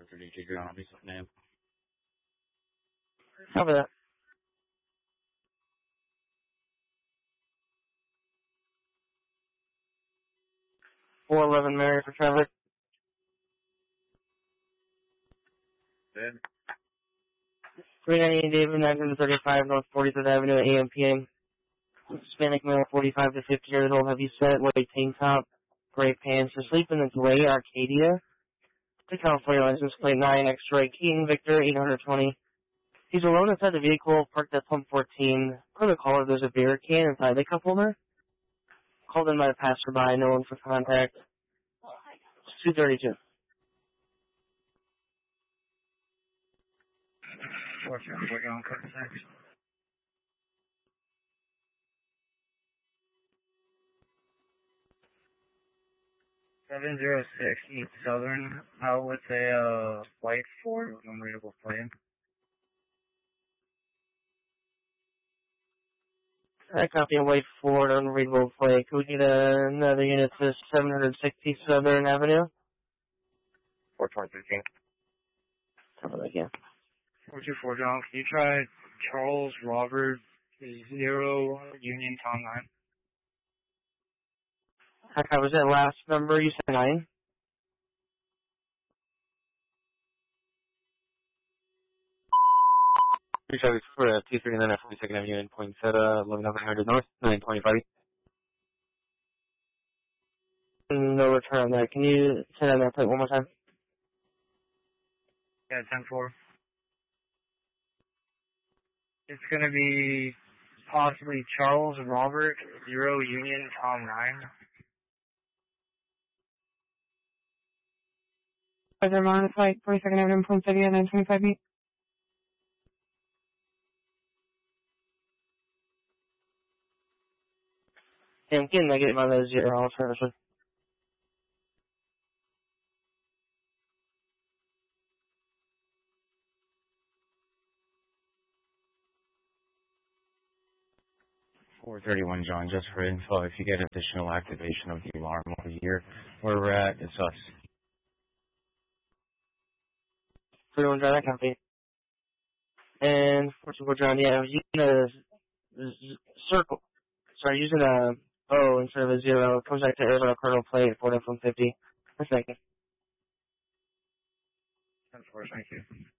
432 John, I'll be name. Cover that. 411 Mary for traffic. Good. 398 David, 935 North 43rd Avenue, AM PM. Hispanic male, 45 to 50 years old, heavy set, white tank top, gray pants, asleep in the delay, Arcadia. The California license plate 9, X-ray, King, Victor, 820. He's alone inside the vehicle, parked at pump 14. Per the caller, there's a beer can inside the cup holder. Called in by a passerby, no one for contact. 232. What's your we're on cut 6? 706 East Southern, out with a white Ford with unreadable plate. I copy a white Ford, unreadable plate. Could we get another unit to 760 Southern Avenue? 423 King. Cover that again. 424 John, can you try Charles Robert 0 Union Tom 9? I was that last number you said 9? Three Charlie for T39 at 42nd Avenue in Poinsettia, 11900 North, 925. No return on that. Can you say that plate one more time? Yeah, 10-4. It's going to be possibly Charles Robert 0 Union Tom 9. Are there on the flight 42nd Avenue in Poinsettia, 925 feet? Yeah, I'm getting negative on those 0 alternative. $431 John, just for info, if you get additional activation of the alarm over here, where we're at, it's us. 31 John, I copy. And 44 John, yeah, I was using a circle. Sorry, using a O instead of a 0. It comes back to Arizona Colonel plate, 41 from 50. That's second. 10-4, thank you.